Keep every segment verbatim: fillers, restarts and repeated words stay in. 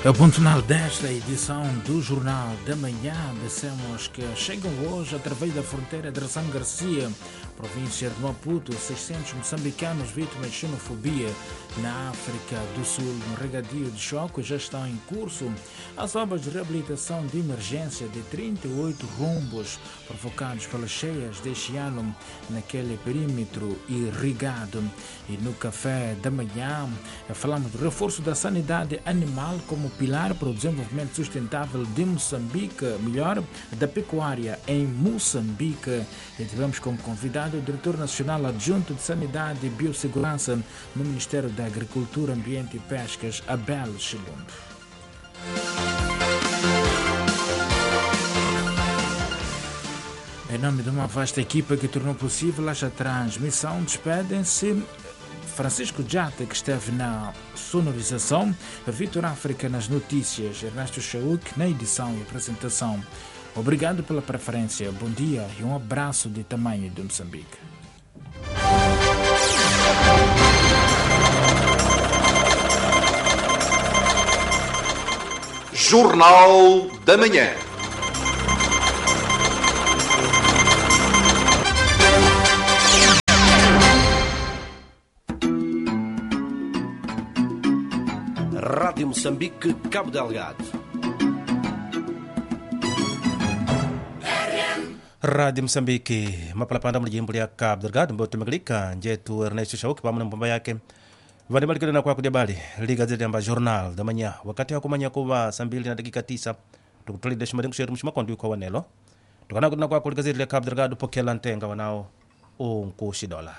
É o ponto final desta edição do Jornal da Manhã. Dissemos que chegam hoje, através da fronteira de Razão Garcia, província de Maputo, seiscentos moçambicanos vítimas de xenofobia na África do Sul. No regadio de choque já estão em curso as obras de reabilitação de emergência de trinta e oito rombos provocados pelas cheias deste ano naquele perímetro irrigado. E no café da manhã falamos do reforço da sanidade animal como pilar para o desenvolvimento sustentável de Moçambique, melhor, da pecuária em Moçambique. E tivemos como convidado o Diretor Nacional Adjunto de Sanidade e Biossegurança no Ministério da Agricultura, Ambiente e Pescas, Abel Chilumbo. Em nome de uma vasta equipa que tornou possível esta transmissão, despedem-se Francisco Jata, que esteve na sonorização, Vitor África nas notícias, Ernesto Chauk na edição e apresentação. Obrigado pela preferência, bom dia e um abraço de tamanho de Moçambique. Jornal da Manhã. Rádio Moçambique, Cabo Delgado. Rádio Moçambique, mapalapanda mlijimbo ya Cabo Delgado, mbote maglika, njetu Ernesto Chauk, pamoja na mpamba yake. Vani malikile na kwa kudebali, liga zile amba Jornal da Manhã. Wakati hakumanya kuwa saa mbili na dakika tisa, tukutolide shimadengu sheru mshimakondi kwa wanelo. Tukana kudina kwa kuliga zile Cabo Delgado pokela ntenga wanao unkushi dola.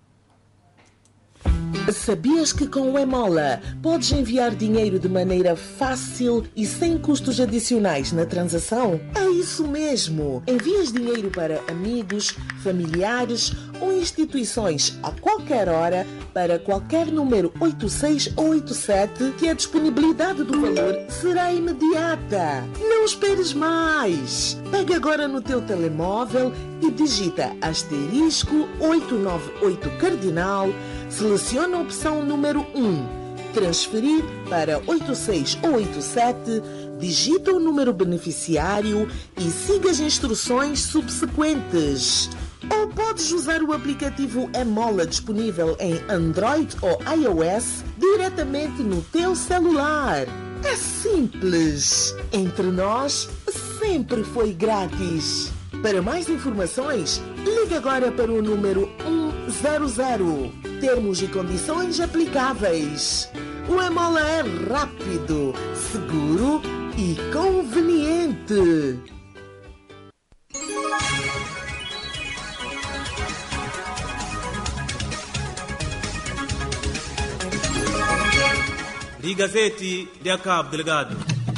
Sabias que com o Emola podes enviar dinheiro de maneira fácil e sem custos adicionais na transação? É isso mesmo! Envias dinheiro para amigos, familiares ou instituições a qualquer hora para qualquer número oito seis ou oito sete que a disponibilidade do valor será imediata. Não esperes mais! Pega agora no teu telemóvel e digita asterisco oitocentos e noventa e oito cardinal. Seleciona a opção número um, transferir para oito seis ou oito sete, digita o número beneficiário e siga as instruções subsequentes. Ou podes usar o aplicativo Emola disponível em Android ou iOS diretamente no teu celular. É simples. Entre nós, sempre foi grátis. Para mais informações, ligue agora para o número um zero zero. Termos e condições aplicáveis. O Emola é rápido, seguro e conveniente. Ligazeti de Cabo Delgado.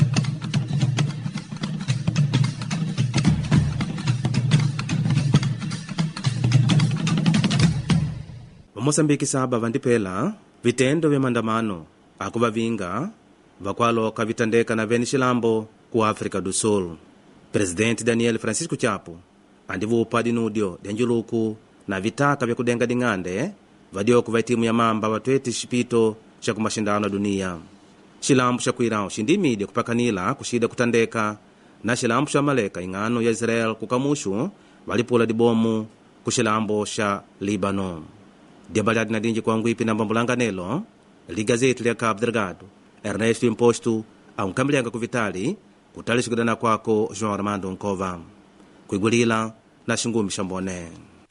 Moçambique saba vandipela vitendo vya maandamano akuvavinga vakwaloka vitandeka na veni xilambo ku África do Sul. Presidente Daniel Francisco Chapo andivupa dinudio denjuluku na vitaka vya kudenga ding'ande vadioku va timu ya mamba vatweti xipito xa kumashindano dunia. Xilambo xa kuirão xindimide kupakanila kuxida kutandeka na xilambo xa maleka ing'ano ya Israel kukamuxu valipula dibomu ku xilambo xa Líbano. Debalhado na dinge com anguipe na bambulanganelo, ligazete lya Cabo Delgado, Ernesto imposto a um cambianga com Vitali, o tali chegando kwako João Armando Nkova. Kuigulila na Xingumi Xambone.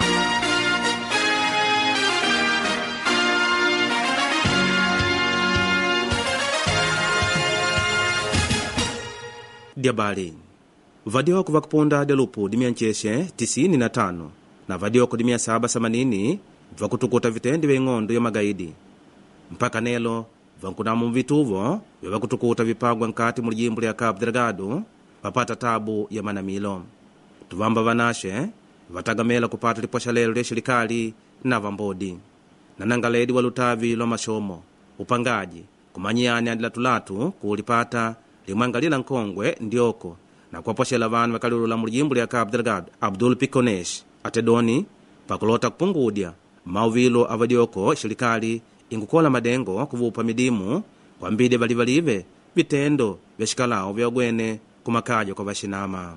Diabali. Vadioko vakupunda delupu dimiancheshe tisini na tano na vadioko dimia saba samanini vakutukuta vitendi vya ng'ondo ya magaidi. Mpaka nelo vankunamu vituvo vya vakutukuta vipagwa nkati mulijimbo lya Cabo Delgado papata tabu ya manamilo. Tuvamba vanashe vatagamela kupata liposhalelo lya shirikali na vambodi. Nanangaledi walutavi lo mashomo upangaji kumanyani andila tulatu kuulipata limwangalila nkongwe ndioko na kuwaposhela vanu vakalulula mulijimbo lya Cabo Delgado Abdul Piconesh atedoni pakulota kupungudya mauvilo avadioko shirikali ingukola madengo kuvupa midimu kwa mbide valivalive vitendo vya xikalao vya gwene kumakaja kwa vaxinama.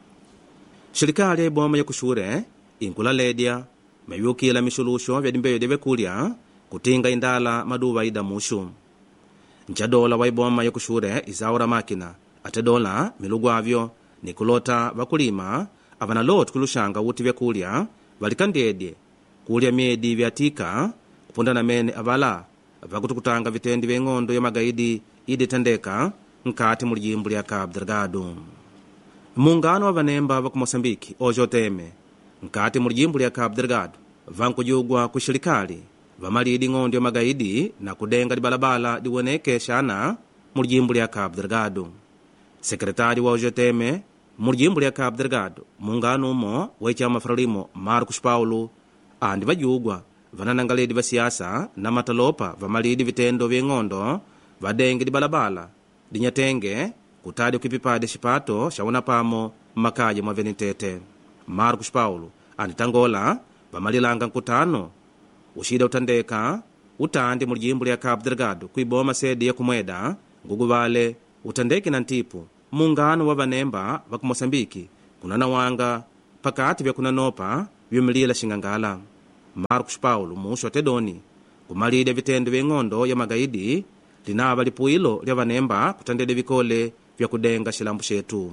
Xirikali ya iboma ya kuxure inkula ledya mavyukila mixuluxo vya dimbeyo dya vyakulya kutinga indala maduva ida muxu. Nchadola wa iboma ya kuxure izaura makina ate dola milugwavyo ni kulota vakulima avanaloti kuluxanga uti vyakulya valikandedye kulya myedi vyatika kupundana mene avala vakutukutanga vitendi vya ng'ondo ya magaidi iditandeka nkati mu lijimbo lya Cabo Delgado. Muungano wa vanemba va ku Mosambiki ojoteme nkati mu lijimbo lya Cabo Delgado vankujugwa ku xirikali vamalidi ng'ondo ya magaidi na kudenga dibalabala diwoneke xana mu lijimbo lya Cabo Delgado. Sekretari wa ojoteme mu lijimbo lya Cabo Delgado muungano umo wechama Frelimo Marcos Paulo andi vajugwa vananangaledi va siasa na matalopa vamalidi vitendo vya ng'ondo vadenge dibalabala dinyatenge kutadi kukipipade xipato xawona pamo makaja mwa venitete. Marcos Paulo anitangola vamalilanga nkutano uxida utandeka utandi mu lijimbo lya Cabo Delgado kuiboma sede ya kumweda nguguvale utandeki na ntipu muungano wa vanemba va ku Mosambiki kunanawanga pakati vya kunanopa vyumilila xingangala. Marcos Paulo muxo tedoni kumalida vitendo vya ng'ondo ya magaidi linava lipuilo lya vanemba kutandede vikole vya kudenga xilambu xetu.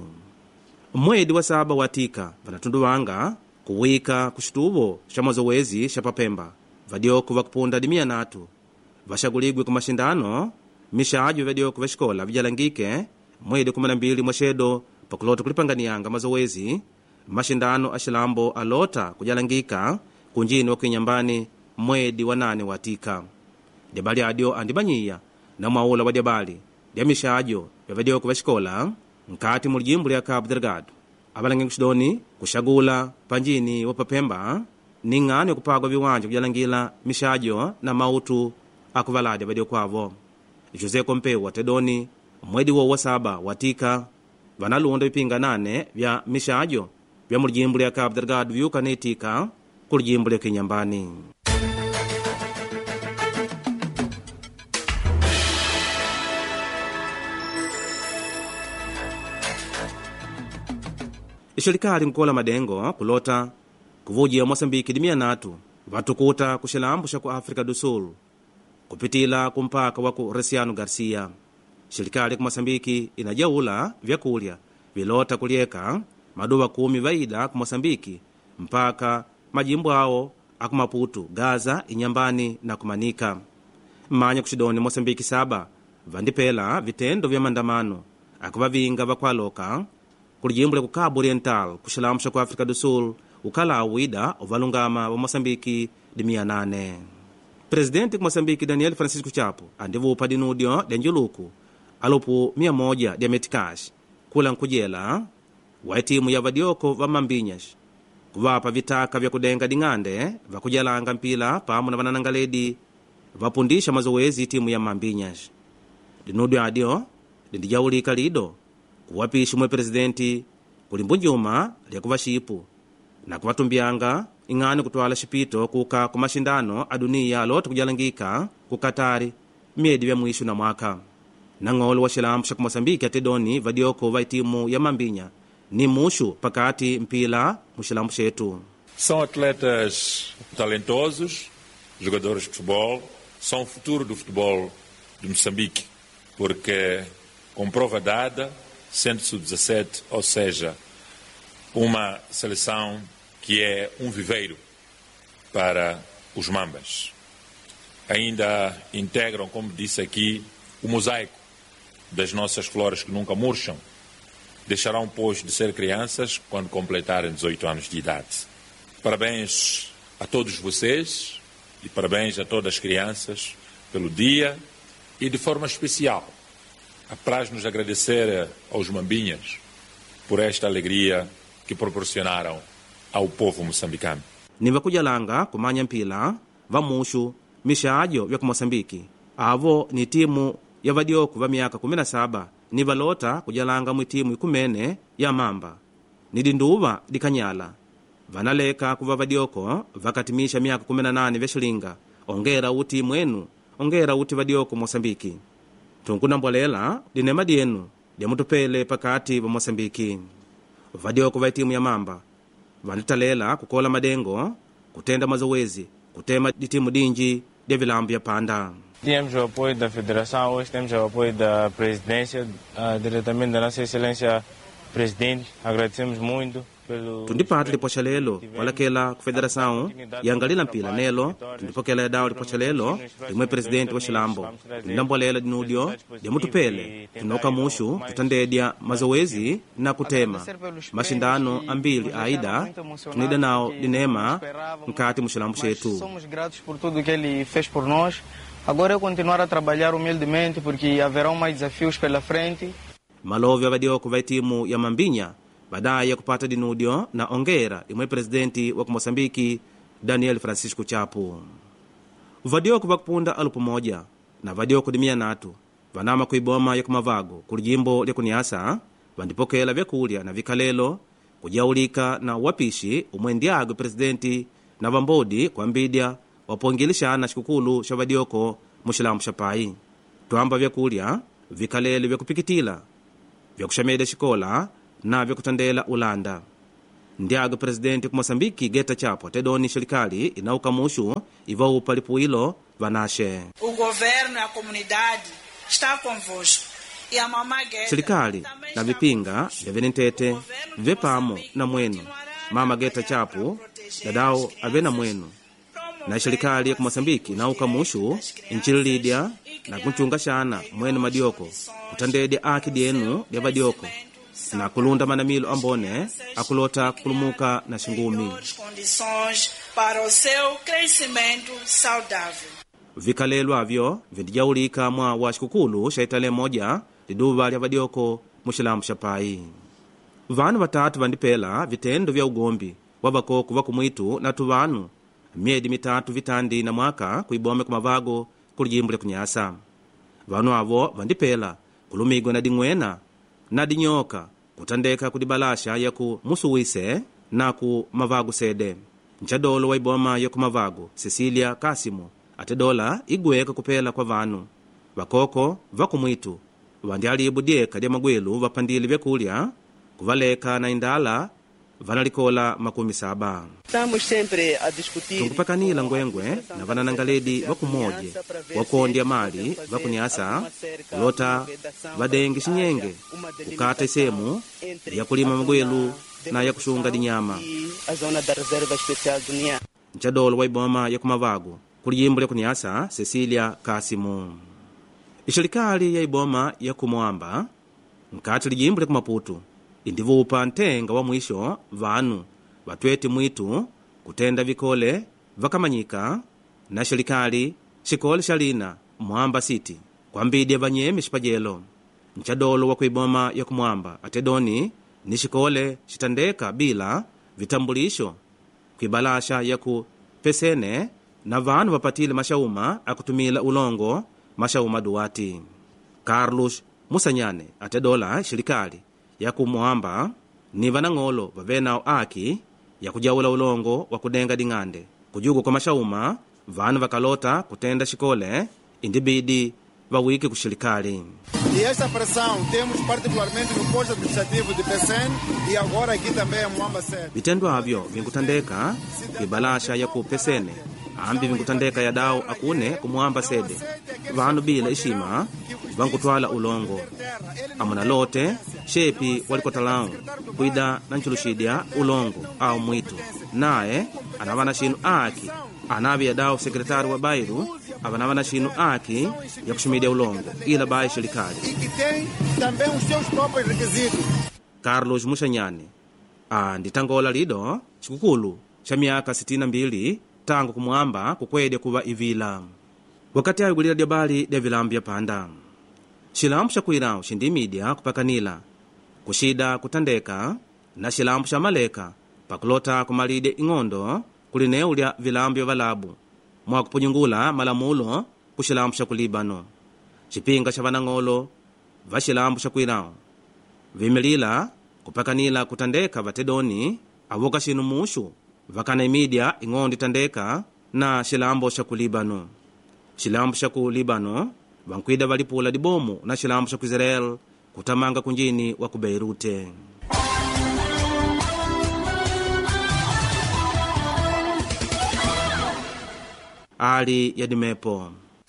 Mwedi wa saba watika vanatunduwanga kuwika kuxituvo xa mazowezi xa papemba vadioku vakupunda dimia natu vaxaguligwe ku maxindano mixajo vadioku va xikola vijalangike mwedi kumi na mbili mwaxedo pakulota kulipanganiyanga mazowezi maxindano a xilambo alota kujalangika kunjini wa kuinyambani mwedi wa nane watika. Dyabali adyo andimanyiya na mwaula wa dyabali dya mixajo vya vadioku va xikola nkati mu lijimbo lya Cabo Delgado avalangi kuxidoni kuxagula panjini wa papemba ni ng'ano ya kupagwa viwanja kujalangila mixajo na mautu akuvaladya vadioku avo. José Compeu tedoni mwedi wo wa saba watika vanalunda vipinga nane vya mixajo vya mu lijimbo lya Cabo Delgado vyuka nitika ku lijimbo lya Kinyambani. Ixirikali nkola madengo kulota kuvujia Mosambiki dimia natu vatukuta ku xilambu xa ku Afrika do Sul kupitila kumpaka wa ku Resiano Garcia. Xirikali ku Mosambiki inajaula vyakulya vilota kulieka maduva kumi vaida ku Mosambiki mpaka majimbo awo aku Maputo, Gaza, Inyambani na kumanika. Manya kuxidoni Mosambiki saba vandipela vitendo vya mandamano akuvavinga vakwaloka kulijimbo ku Cabo Oriental kuxilambu xa ku Afrika do Sul ukala awida uvalungama wa Mosambiki dimia nane. Presidente ku Mosambiki Daniel Francisco Chapo andivupa dinudio denjuluku alupu mia moja dia metikash kula nkujela wa timu ya vadioko va Mambinhas kuvapa vitaka vya kudenga ding'ande vakujalanga mpila pamu na vananangaledi vapundisha mazowezi timu ya Mambinhas. Dinudio adio dindijaulika lido kuwapishi mwe presidenti kulimbunjuma lya kuvaxipu na kuvatumbianga ing'ani kutwala xipito kuka ku maxindano a dunia alota kujalangika ku Katari myedi vya mwisho na mwaka. Nang'olo wa xilambu xa ku Mosambiki atedoni vadioko va timu ya Mambinha ni muxu pakati mpila mu xilambu xetu. São atletas talentosos, jogadores de futebol, são o futuro do futebol de Moçambique, porque com prova dada, sendo sub dezassete, ou seja, uma seleção que é um viveiro para os Mambas. Ainda integram, como disse aqui, o mosaico das nossas flores que nunca murcham. Deixarão, pois, de ser crianças quando completarem dezoito anos de idade. Parabéns a todos vocês e parabéns a todas as crianças pelo dia e, de forma especial, apraz-nos agradecer aos Mambinhas por esta alegria que proporcionaram ao povo moçambicano. Nivakujalanga kumanya mpila vamuxu mixajo vya ku Mosambiki avo ni timu ya vadioku va miaka kumi na saba ni valota kujalanga mwitimu ikumene ya Mamba ni dinduva dikanyala vanaleka kuva vadioko vakatimisha miaka kumi na nane vya xilinga ongera uti mwenu ongera uti vadioko Mosambiki. tunkunambolela dinema dienu diamutupele pakati wa Mosambiki. Vadioko va timu ya Mamba vanditalela kukola madengo, kutenda mazoezi, kutema ditimu dinji dia vilambo ya Panda. Temos o apoio da Federação, hoje temos o apoio da Presidência, uh, diretamente da Nossa Excelência Presidente. Agradecemos muito pelo... Tundipata lipocha lelo, walakela ku Federação, yangalila mpila nelo, tundipokela ya dao lipocha lelo, dimwe Presidente wa Shilambo. Tundambolela dinudio, diamutupele, tunoka mushu, tutandedia mazoezi na kutema. Mashindano ambili aida, tunida nao dinema, mkati mushilambo shetu. Somos gratos por tudo que ele fez por nós. Agora é continuar a trabalhar humildemente porque haverão mais desafios pela frente. Malovya vadioko va timu ya Mambinya baadaye ya kupata dinudio na ongera imwe presidenti wa Mosambiki Daniel Francisco Chapo. Vadioko vakupunda alupu moja na vadioko dimia natu vanama kuiboma ya kumavago kulijimbo lya Kuniasa vandipokela vyakulya na vikalelo kujaulika na wapishi umwendiago presidenti na vambodi kwa mbidya wapongilishana shikukulu sha vadioko mushilambu shapai. Tuamba vyakulya vikalelo vya kupikitila vya kushameda shikola na vya kutandela ulanda. Ndiago presidenti ku Mosambiki Geta Chapo tedoni serikali inauka mushu ivau palipuilo vanashe. O governo e a comunidade está convosco. E a mama Geta serikali na vipinga vya venentete vepamo na mwenu. Mama Geta Chapo dadao avena mwenu. Na serikali ya Mosambiki inauka mushu inchilidia na kunchunga shana mwenu madioko kutandede aki dienu dia vadioko na kulunda manamilo ambone akulota kulumuka na shingumi para o seu crescimento saudável. Vikalelo avyo vindijaulika mwa wa shikukulu shaitale moja liduva lya vadioko mushilambu shapai. Vanu watatu vandipela vitendo vya ugombi wavakoku vakumwitu na tuvanu miedi mitatu vitandi na mwaka kuibome kumavago kulijimbo lya Kunyasa. Vanu avo vandipela kulumigwa na dingwena na dinyoka kutandeka kudibalasha ya ku Musuwise na ku Mavago Sede. Nchadolo wa iboma ya kumavago Cecilia Kasimo atedola igweka kupela kwa vanu vakoko vakumwitu vandialibu dieka dia magwelu vapandili vyakulya kuvaleka na indala vanalikola makumi saba. Estamos sempre a discutir. Tunkupakanila ngwengwe na vananangaledi vakumoje wakondya mali vakunyasa kulota vadengi shinyenge kukata isemu ya kulima magwelu na ya kushunga dinyama. Nchadolo wa iboma ya kumavago kulijimbo lya Kunyasa Cecilia Kasimu. Ishalikali ya iboma ya kumwamba nkati lijimbo lya Kumaputu indivupa ntenga wa mwisho vanu vatweti mwitu kutenda vikole vakamanyika na serikali shikole shalina Mwamba City kwa mbidi vanyemi shipajelo. Nchadolo wa kuiboma ya kumwamba atedoni ni shikole shitandeka bila vitambulisho kuibalasha ya ku pesene na vanu vapatile mashauma akutumila ulongo mashauma duwati. Carlos Musanyane atedola serikali ya kumwamba ni vanang'olo vavenao aki ya kujaula ulongo wa kudenga ding'ande kujugo kwa mashauma vanu vakalota kutenda shikole indibidi vawiki kushirikali. E esta pressão temos particularmente no posto administrativo de Pecém e agora aqui também em Mwamba Sede. Vitendo avyo vinkutandeka kibalasha ya ku Pesene ambi vinkutandeka ya dao akune kumwamba Sede vanu bila ishima vankutwala ulongo amuna lote shepi walikotalau kuida na nchulushidya ulongo au mwitu nae anavana shinu aki anavi ya dao sekretari wa Bairu avanavana shinu aki ya kushimidia ulongo ila bai serikali. Carlos Musanyane anditangola lido chikukulu cha miaka sitini na mbili tangu kumwamba kukwedya kuva ivila wakati ayugulira dyabali dya vilambu ya Panda. Shilambu sha kuirao shindimidya kupakanila kushida kutandeka na shilambu sha maleka pakulota kumalide ing'ondo kulineu lya vilambu ya valabu mwa kupunyungula malamulo kushilambu sha kulibano. Chipinga sha vanang'olo va shilambu sha kuirao vimilila kupakanila kutandeka vatedoni avoka shinu mushu vakana imidya ing'ondo itandeka na shilambu sha kulibano. Shilambu sha kulibano vankwida valipula dibomu na xilambo xa ku Israel kutamanga kunjini wa ku Beirute. Ali ya dimepo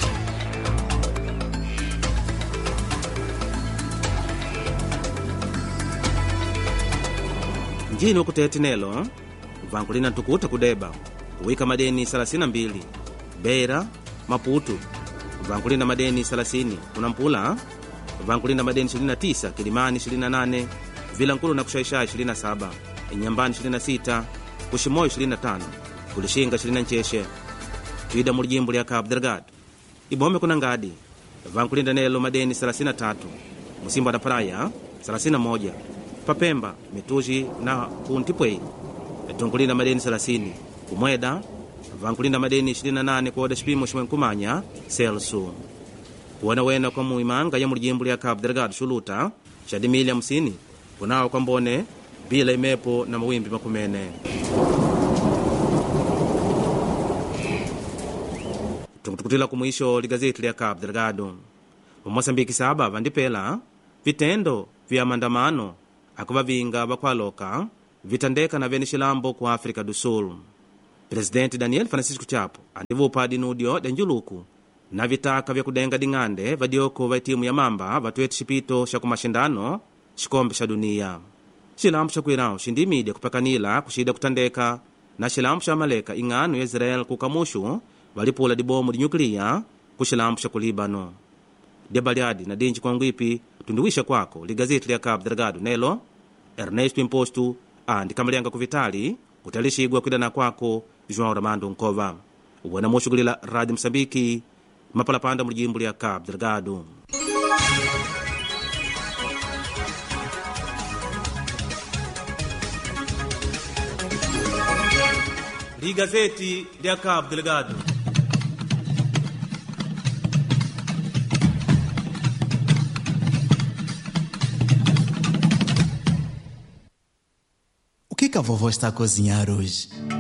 njini wakutete nelo vankulina tukuta kudeba kuwika madeni thelathini na mbili, Beira, Maputo vankulina madeni thelathini, Kunampula vankulina madeni ishirini na tisa, Kilimani ishirini na nane, Vilankulu na Kushaisha ishirini na saba, Inyambani ishirini na sita, Kushimoyo ishirini na tano, Kulishinga ishirini na ncheshe. Tuida mulijimbu lya Cabo Delgado ibome kuna ngadi vankulinda nelo madeni thelathini na tatu, Musimba na Praia thelathini na moja, Papemba, Mituji na Kuntipwe tunkulinda madeni thelathini, Kumweda vankulinda madeni ishirini na nane kwa oda shipimo shwenkumanya Celso. Kuwana wena kwa muimanga ya mulijimbu lya Cabo Delgado shuluta shadimili hamsini kunao kwa mbone bila imepo na mawimbi makumene. Tukutila kumwisho ligazeti lya Cabo Delgado. Mumosambiki saba vandipela vitendo vya mandamano akuvavinga vakwaloka vitandeka na venishilambo ku Afrika do Sul. Presidente Daniel Francisco Chapo andivupa dinudio denjuluku na vitaka vya kudenga ding'ande vadioko va timu ya mamba vatueti shipito sha kumashindano shikombe sha dunia. Shilambo sha kuirao shindimide kupakanila kushida kutandeka na shilambo sha maleka ing'ano ya Israel kukamushu valipula dibomu di nyuklia kushilambo sha kulibano. Debaliadi na dinji kwa ngwipi tunduwisha kwako ligazeti lya Cabo Delgado nelo Ernesto Imposto andi kamalianga kuvitali kutalishigwa kwidana kwako João Ramando Nkova. Uwana moshugulila Radio Msambiki mapalapanda mujimbu lya Cabo Delgado. Ligazeti lya Cabo Delgado. O que que a vovó está a cozinhar hoje?